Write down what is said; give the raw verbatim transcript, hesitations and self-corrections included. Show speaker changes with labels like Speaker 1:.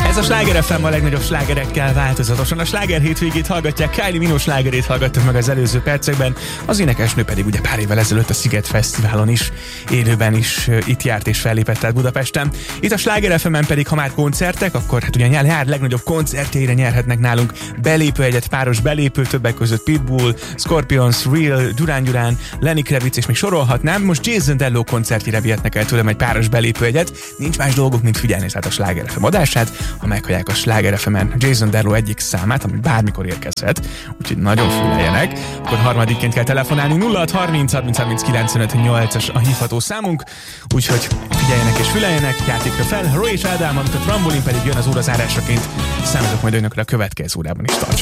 Speaker 1: Ez a Sláger ef em a legnagyobb slágerekkel változatosan. A Sláger hétvégét hallgatják, Kylie Minogue slágerét hallgattak meg az előző percekben, az énekesnő pedig ugye pár évvel ezelőtt a Sziget Fesztiválon is, élőben is uh, itt járt és fellépett el Budapesten. Itt a Sláger ef emen pedig, ha már koncertek, akkor hát ugye a nyár legnagyobb koncertjeire nyerhetnek nálunk belépőjegyet, páros belépő, többek között Pitbull, Scorpions, Real, Duran Duran, Lenny Kravitz, és még sorolhatnám. Most Jason Derulo koncertjére vihetnek el tőlem egy páros belépőjegyet. Nincs más dolguk, mint figyelni tehát a Sláger ef em adását, ha meghallják a Sláger ef emen Jason Derulo egyik számát, ami bármikor érkezhet, úgyhogy nagyon füleljenek. Akkor harmadikként kell telefonálni, nulla hat harminc harminc harminc kilencvenöt nyolcas a hívható számunk, úgyhogy figyeljenek és füleljenek, játékra fel. Roy és Ádám, amit a Trambolin pedig jön az óra zárásaként. Számítok majd önökre a következő órában is, tartsanak